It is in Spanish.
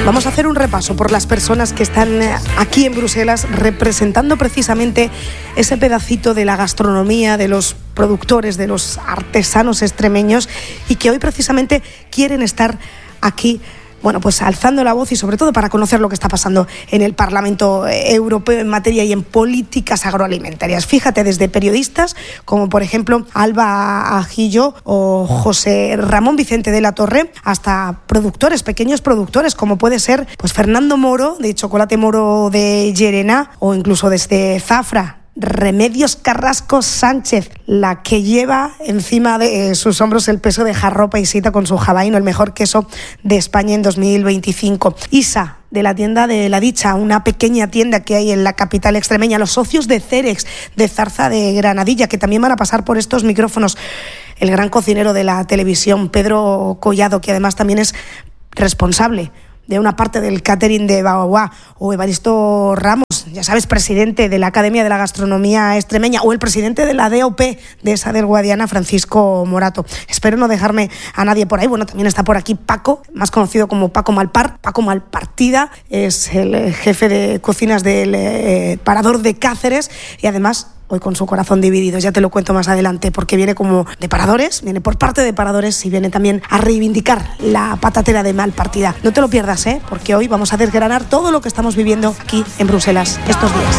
Vamos a hacer un repaso por las personas que están aquí en Bruselas representando precisamente ese pedacito de la gastronomía, de los productores, de los artesanos extremeños y que hoy precisamente quieren estar aquí, bueno, pues alzando la voz y sobre todo para conocer lo que está pasando en el Parlamento Europeo en materia y en políticas agroalimentarias. Fíjate, desde periodistas como por ejemplo Alba Ajillo o José Ramón Vicente de la Torre, hasta productores, pequeños productores como puede ser pues Fernando Moro de Chocolate Moro de Llerena o incluso desde Zafra, Remedios Carrasco Sánchez, la que lleva encima de sus hombros el peso de Jarro Paisita con su jabaíno, el mejor queso de España en 2025. Isa, de la tienda de La Dicha, una pequeña tienda que hay en la capital extremeña. Los socios de Cerex, de Zarza de Granadilla, que también van a pasar por estos micrófonos. El gran cocinero de la televisión, Pedro Collado, que además también es responsable de una parte del catering de Baoba, o Evaristo Ramos, ya sabes, presidente de la Academia de la Gastronomía Extremeña, o el presidente de la DOP de esa del Guadiana, Francisco Morato. Espero no dejarme a nadie por ahí. Bueno, también está por aquí Paco, más conocido como Paco Malpar, Paco Malpartida, es el jefe de cocinas del Parador de Cáceres y además hoy con su corazón dividido, ya te lo cuento más adelante, porque viene como de Paradores, viene por parte de Paradores y viene también a reivindicar la patatera de Malpartida. No te lo pierdas, porque hoy vamos a desgranar todo lo que estamos viviendo aquí en Bruselas estos días.